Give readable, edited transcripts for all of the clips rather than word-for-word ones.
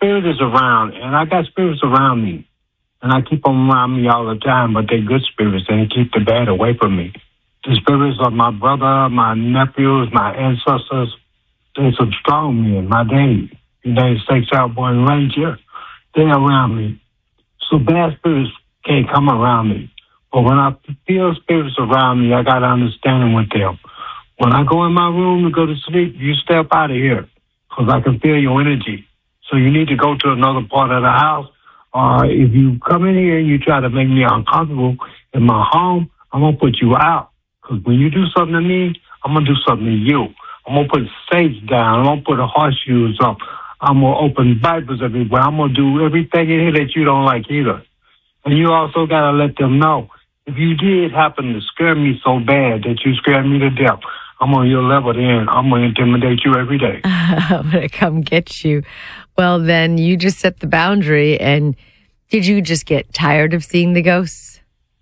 spirit is around, and I got spirits around me, and I keep them around me all the time, but they're good spirits, and they keep the bad away from me. The spirits of my brother, my nephews, my ancestors, they're some strong men. My daddy, United States Airborne Ranger, they're around me. So bad spirits can't come around me. But when I feel spirits around me, I got to understand them with them. When I go in my room to go to sleep, you step out of here because I can feel your energy. So you need to go to another part of the house. Or if you come in here and you try to make me uncomfortable in my home, I'm going to put you out. Because when you do something to me, I'm going to do something to you. I'm going to put safes down. I'm going to put the horseshoes up. I'm going to open Bibles everywhere. I'm going to do everything in here that you don't like either. And you also got to let them know, if you did happen to scare me so bad that you scared me to death, I'm on your level then. I'm going to intimidate you every day. I'm going to come get you. Well, then you just set the boundary. And did you just get tired of seeing the ghosts?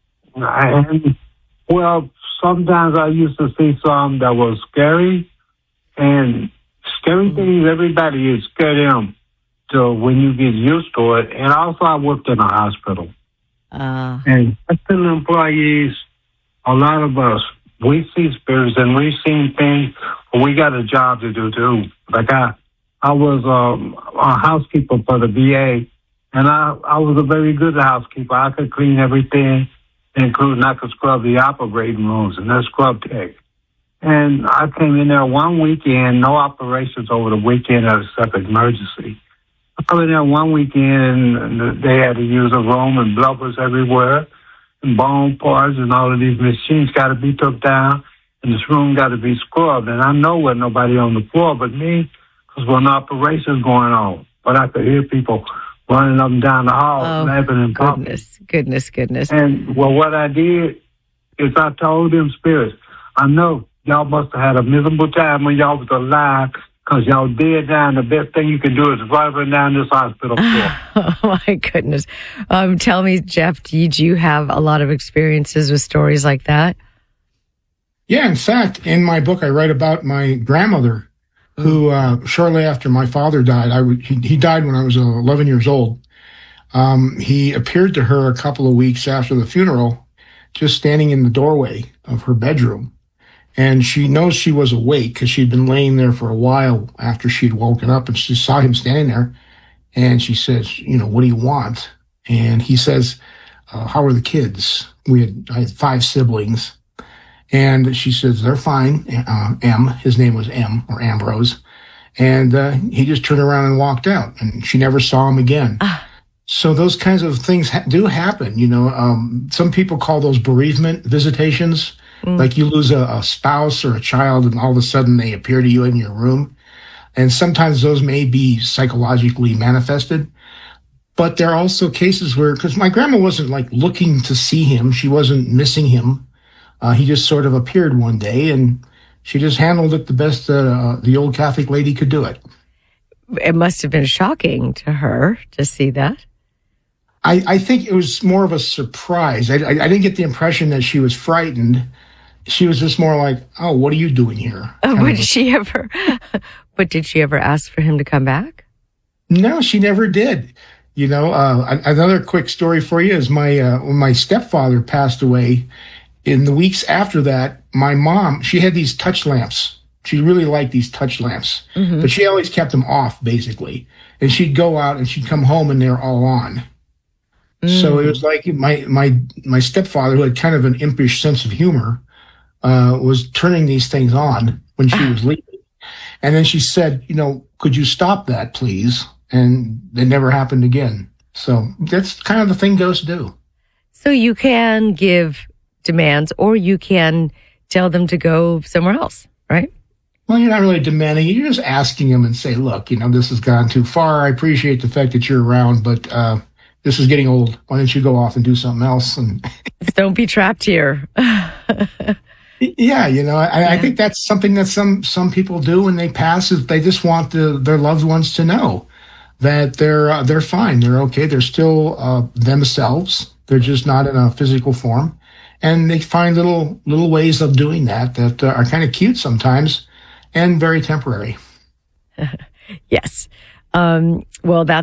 Well, sometimes I used to see some that was scary. And scary things, everybody is scared of them till when you get used to it. And also I worked in a hospital. And hospital employees, a lot of us, we see spirits and we see things, but we got a job to do too. Like I was a housekeeper for the VA, and I was a very good housekeeper. I could clean everything, including I could scrub the operating rooms and that scrub tech. And I came in there one weekend, no operations over the weekend except emergency. I come in there one weekend and they had to use a room and blood was everywhere and bone parts and all of these machines got to be took down and this room got to be scrubbed. And I know with nobody on the floor but me because when the operation's going on. But I could hear people running up and down the hall, laughing and talking. Goodness. And well, what I did is I told them spirits, I know y'all must have had a miserable time when y'all was alive because y'all dead down. The best thing you can do is run down this hospital floor. Oh, my goodness. Tell me, Jeff, did you have a lot of experiences with stories like that? Yeah, in fact, in my book, I write about my grandmother who, shortly after my father died, he died when I was 11 years old. He appeared to her a couple of weeks after the funeral, just standing in the doorway of her bedroom. And she knows she was awake because she'd been laying there for a while after she'd woken up, and she saw him standing there. And she says, what do you want? And he says, how are the kids? I had 5 siblings. And she says, they're fine. His name was M, or Ambrose. And he just turned around and walked out, and she never saw him again. So those kinds of things do happen. Some people call those bereavement visitations. Like you lose a spouse or a child and all of a sudden they appear to you in your room. And sometimes those may be psychologically manifested. But there are also cases where, because my grandma wasn't like looking to see him, she wasn't missing him. He just sort of appeared one day and she just handled it the best the old Catholic lady could do it. It must have been shocking to her to see that. I think it was more of a surprise. I didn't get the impression that she was frightened. She was just more like, "Oh, what are you doing here?" But did she ever ask for him to come back? No, she never did. Another quick story for you is when my stepfather passed away. In the weeks after that, my mom, she had these touch lamps. She really liked these touch lamps, but she always kept them off, basically. And she'd go out and she'd come home and they're all on. So it was like my stepfather, who had kind of an impish sense of humor, was turning these things on when she was leaving. And then she said, could you stop that, please? And it never happened again. So that's kind of the thing ghosts do. So you can give demands or you can tell them to go somewhere else, right? Well, you're not really demanding it. You're just asking them and say, look, this has gone too far. I appreciate the fact that you're around, but this is getting old. Why don't you go off and do something else? And don't be trapped here. Yeah, I think that's something that some people do when they pass, is they just want their loved ones to know that they're fine, they're okay, they're still themselves. They're just not in a physical form, and they find little ways of doing that are kind of cute sometimes and very temporary. Yes. Well, that's